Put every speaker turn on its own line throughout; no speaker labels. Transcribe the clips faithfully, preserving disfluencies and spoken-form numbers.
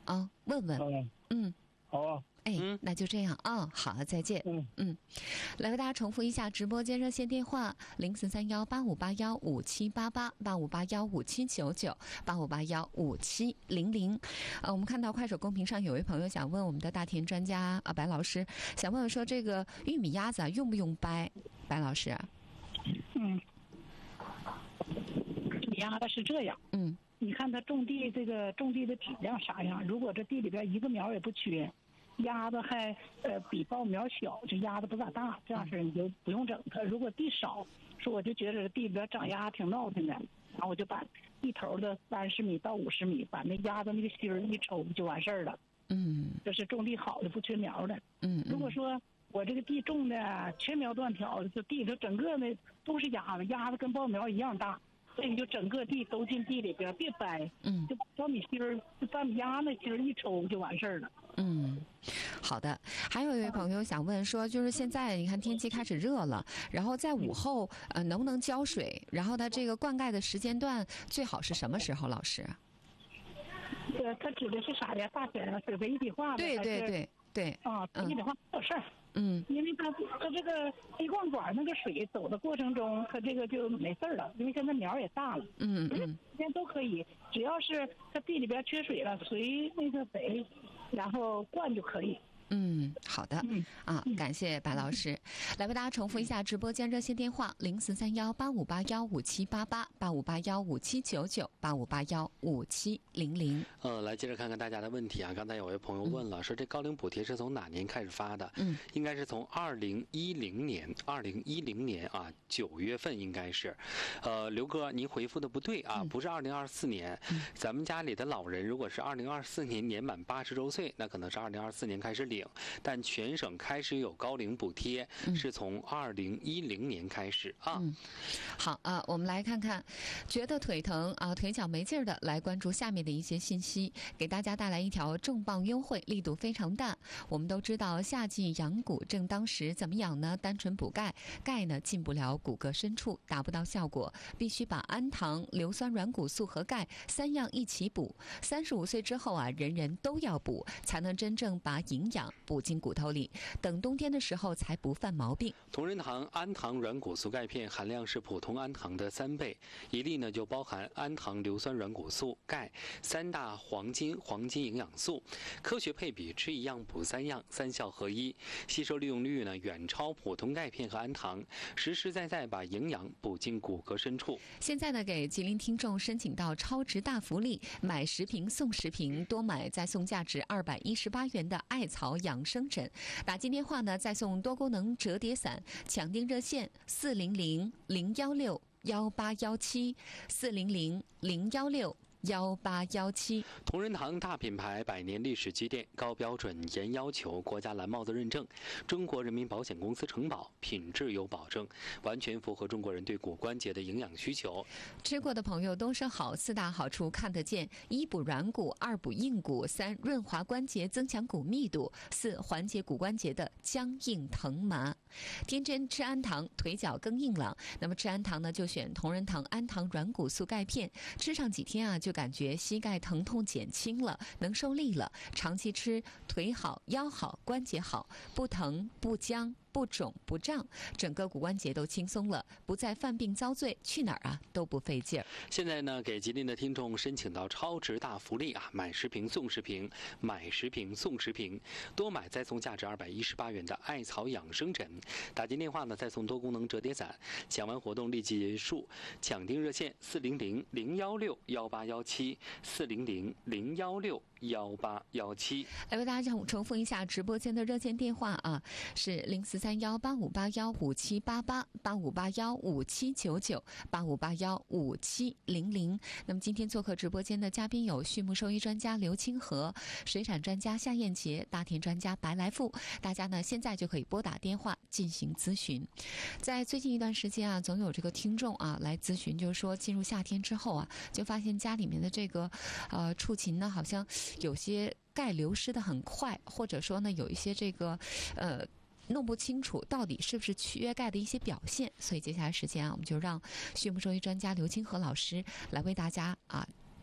啊，问问。
嗯。
嗯。
好。
哎，那就这样啊，好，再见。
嗯
嗯，来为大家重复一下直播间热线电话：零四三幺八五八幺五七八八八五八幺五七九九八五八幺五七零零。呃，我们看到快手公屏上有位朋友想问我们的大田专家啊，白老师，想问问说这个玉米鸭子啊用不用掰？白老师。
嗯，鸭子是这样。
嗯，
你看它种地这个种地的质量啥样？如果这地里边一个苗也不缺。鸭子还呃比苞苗小，这鸭子不咋大，这样式你就不用整它。如果地少，说我就觉得地里边长鸭挺闹腾的，然后我就把地头的三十米到五十米，把那鸭子那个芯儿一抽就完事儿了。
嗯，
这是种地好的，不缺苗的。
嗯，
如果说我这个地种的缺苗断条，就地里头整个的都是鸭子，鸭子跟苞苗一样大。所以你就整个地都进地里边，别掰，
嗯，
就苞米芯儿，就苞米鸭那芯儿一抽就完事儿了。
嗯，好的。还有一位朋友想问说，就是现在你看天气开始热了，然后在午后呃能不能浇水？然后它这个灌溉的时间段最好是什么时候？老师？
呃，他指的是啥呀？大田水肥一体化的？
对对对对。
啊，一体化没有事儿。
嗯，
因为它它这个滴灌管那个水走的过程中，它这个就没事儿了，因为现在苗也大了。
嗯嗯，
时间都可以，只要是它地里边缺水了，随那个肥，然后灌就可以。
嗯，好的。
嗯
啊，感谢白老师。来为大家重复一下直播间热线电话：零四三幺八五八幺五七八八八五八幺五七九九八五八幺五七零零。
呃，来接着看看大家的问题啊。刚才有位朋友问了，嗯、说这高龄补贴是从哪年开始发的？
嗯，
应该是从二零一零年，二零一零年啊九月份应该是。呃，刘哥，您回复的不对啊，嗯、不是二零二四年。嗯、咱们家里的老人如果是二零二四年年满八十周岁，那可能是二零二四年开始领。但全省开始有高龄补贴，嗯、是从二零一零年开始啊。
嗯，好啊，我们来看看，觉得腿疼啊、腿脚没劲儿的，来关注下面的一些信息，给大家带来一条重磅优惠，力度非常大。我们都知道夏季养骨正当时，怎么养呢？单纯补钙，钙呢进不了骨骼深处，达不到效果，必须把氨糖、硫酸软骨素和钙三样一起补。三十五岁之后啊，人人都要补，才能真正把营养补进骨头里，等冬天的时候才不犯毛病。
同仁堂氨糖软骨素钙片含量是普通氨糖的三倍，一粒呢就包含氨糖、硫酸软骨素、钙三大黄金黄金营养素，科学配比，吃一样补三样，三效合一，吸收利用率呢远超普通钙片和氨糖，实实在在把营养补进骨骼深处。
现在呢，给吉林听众申请到超值大福利，买十瓶送十瓶，多买再送价值二百一十八元的艾草养生枕，打进电话呢再送多功能折叠伞，抢订热线四零零零幺六幺八幺七四零零零幺六幺八幺七。
同仁堂大品牌，百年历史积淀，高标准严要求，国家蓝帽子认证，中国人民保险公司承保，品质有保证，完全符合中国人对骨关节的营养需求。
吃过的朋友都说好，四大好处看得见：一补软骨，二补硬骨，三润滑关节，增强骨密度，四缓解骨关节的僵硬疼麻。天真吃氨糖，腿脚更硬朗。那么吃氨糖呢，就选同仁堂氨糖软骨素钙片，吃上几天啊，就感觉膝盖疼痛减轻了，能受力了。长期吃，腿好，腰好，关节好，不疼不僵不肿不胀，整个骨关节都轻松了，不再犯病遭罪，去哪儿啊都不费劲儿。
现在呢，给吉林的听众申请到超值大福利啊，买十瓶送十瓶，买十瓶送十瓶，多买再送价值二百一十八元的艾草养生枕，打进电话呢再送多功能折叠伞，抢完活动立即结束，抢订热线四零零零幺六幺八幺七四零零零幺六幺八幺七。
来为大家重复一下直播间的热线电话啊，是零四三幺八五八幺五七八八八五八幺五七九九八五八幺五七零零。那么今天做客直播间的嘉宾有畜牧兽医专家刘清河、水产专家夏燕杰、大田专家白来富。大家呢现在就可以拨打电话进行咨询。在最近一段时间啊，总有这个听众啊来咨询，就是说进入夏天之后啊，就发现家里面的这个呃畜禽呢，好像有些钙流失的很快，或者说呢有一些这个呃弄不清楚到底是不是缺钙的一些表现。所以接下来时间啊，我们就让畜牧兽医专家刘清河老师来为大家啊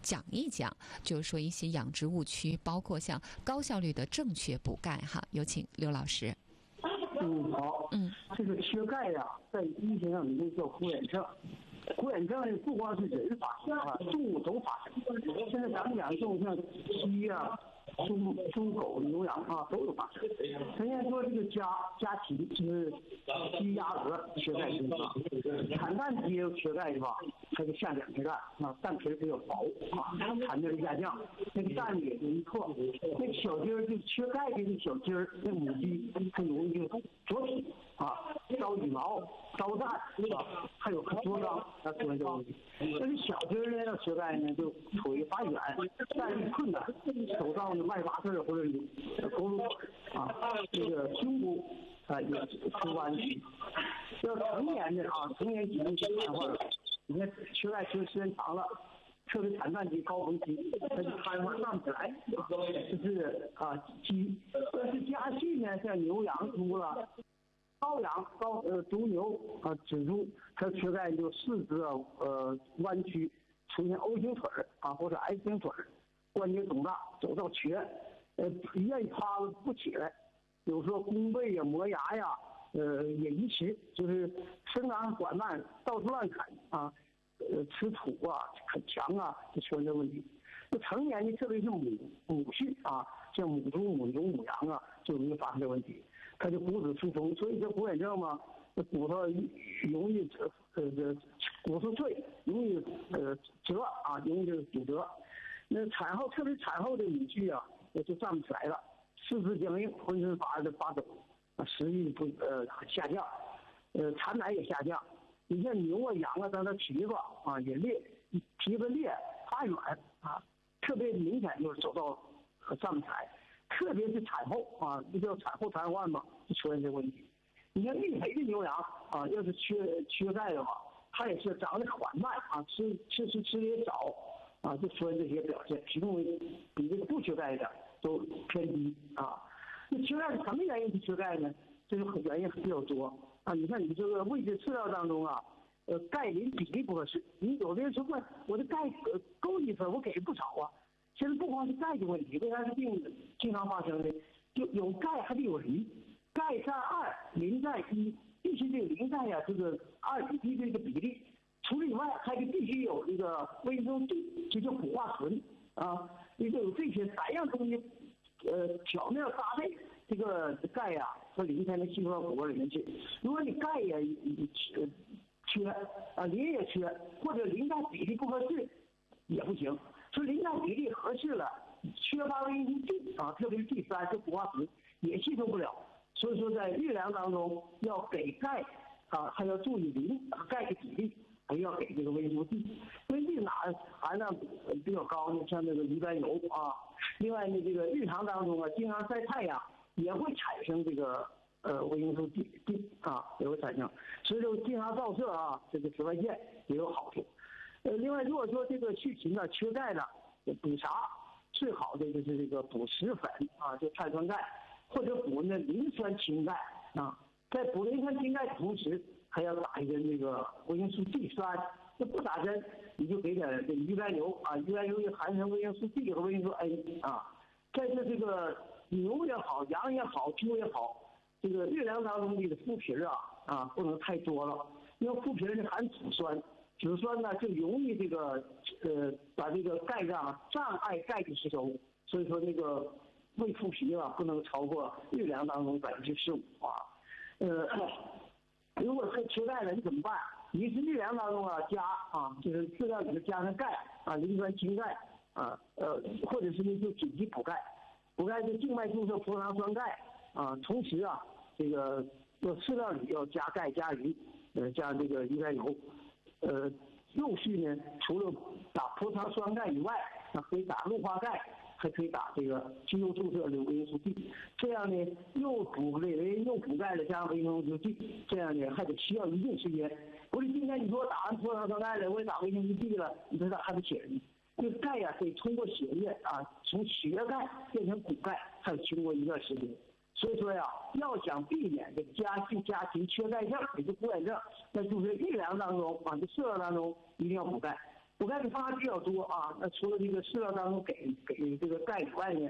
讲一讲，就是说一些养殖误区，包括像高效率的正确补钙哈。有请刘老师。
嗯，好。嗯，这个缺钙呀、啊，在医学上里面叫孤眼症。孤眼症呢，不光是人发生啊，动物都发生。现在咱们养动物像鸡呀、猪、猪、狗、牛羊啊，都有发生。曾经说这个家家禽就是鸡、鸭、鹅缺钙是吧？产蛋鸡也有缺钙是吧？它就下两颗蛋啊，蛋皮比较薄啊，产量下降，那个蛋也容易破。那个小鸡儿就缺钙的那小鸡儿，那母鸡它容易就着皮啊，招羽毛、招蛋啊，还有着缸啊，出现这个问题。但是小鸡儿呢，要缺钙呢，就腿发远，站立困难，手上的外八字或者佝偻啊，这个胸部啊也出弯曲。要成年的啊，成年体重瘫痪了。你看缺钙缺时间长了，特别产蛋期高峰期，它就瘫痪上不起来，这是啊鸡。但是家畜呢，像牛羊猪了，羔羊羔呃猪牛啊仔猪，它缺钙就四肢啊呃弯曲，出现 O 型腿儿啊或者 S 型腿儿，关节肿大，走道瘸，呃愿意趴着不起来，有时候弓背呀磨牙呀。呃，也移植，就是生长缓慢，到处乱啃啊，呃，吃土啊，啃墙啊，就出现这问题。那成年的，特别是母母畜啊，像母猪、母牛、母羊啊，就容易发生这问题。它就骨质疏松，所以叫骨眼症嘛，骨头容易呃这骨头碎，容易呃折啊，容易就骨折。那产后，特别产后的母畜啊，就站不起来了，四肢僵硬，浑身发的发抖。食欲不呃下降，呃产奶也下降。你像牛啊羊啊，它的皮子啊也裂，皮子裂发软啊，特别明显就是走到站不起来，特别是产后啊，这叫产后瘫痪嘛，就出现这个问题。你像育肥的牛羊啊，要是缺缺钙的话，它也是长得缓慢啊，吃吃吃吃的也少啊，就出现这些表现，体重比这个不缺钙的都偏低啊。那缺钙是什么原因是缺钙呢？这个原因比较多啊。你看你这个喂食饲料当中啊，呃，钙磷比例不合适。你有的人说问我的钙够一分，我给不少啊。其实不光是钙的问题，为啥这病经常发生呢？就有钙还得有磷，钙占二，磷占一，必须这个磷钙呀，这个二比一的这个比例。除此以外，还得必须有这个维生素 D， 就叫谷化醇啊。你得有这些三样东西。呃，巧妙搭配，这个钙呀、啊、和磷才能吸收到骨骼里面去。如果你钙呀缺缺啊，磷也缺，或者磷钙比例不合适，也不行。所以磷钙比例合适了，缺乏维生素 D 啊，特别是 D 三，这谷化醇也吸收不了。所以说在日粮当中要给钙啊，还要注意磷和钙的比例。还要给这个维生素 D， 维生素 D 哪含量比较高呢？像这个鱼肝油啊，另外呢，这个日常当中啊，经常晒太阳也会产生这个呃维生素 D D 啊，也会产生。所以说经常照射啊，这个紫外线也有好处。呃，另外如果说这个畜禽呢缺钙呢，补啥？最好的就是这个补石粉啊，就碳酸钙，或者补那磷酸氢钙啊，在补磷酸氢钙的同时。还要打一针那个维生素 D 三，那不打针你就给点这鱼肝油啊，鱼肝油也含上维生素 D 和维生素 A 啊。在这这个牛也好，羊也好，猪也好，这个日粮当中的麸皮啊啊不能太多了，因为麸皮是含脂酸，脂酸呢就容易这个呃把这个钙质障碍钙的吸收，所以说那个喂麸皮啊不能超过日粮当中百分之十五啊，呃。如果是缺钙了，你怎么办？你是日粮当中啊加啊，就是饲料里面加上钙啊，磷酸氢钙啊，呃，或者是就紧急补钙，补钙就静脉注射葡萄糖酸钙啊，同时啊，这个要饲料里要加钙加磷，呃，加这个鱼肝油，呃，陆续呢，除了打葡萄糖酸钙以外，啊，可以打氯化钙。还可以打这个肌肉注射的维生素 D， 这样呢又补磷又补钙了，加上维生素 D， 这样呢还得需要一定时间。不是今天你说我打完葡萄糖酸钙了，我也打维生素 D 了，你说咋还不起来呢？这个钙呀、啊，得通过血液啊，从血钙变成骨钙，还得经过一段时间。所以说呀，要想避免这个家畜家禽缺钙症，也就孤眼症，那就是日粮当中啊，就饲料当中一定要补钙。 补钙的方法比较多啊。那除了这个饲料当中给给这个钙以外呢，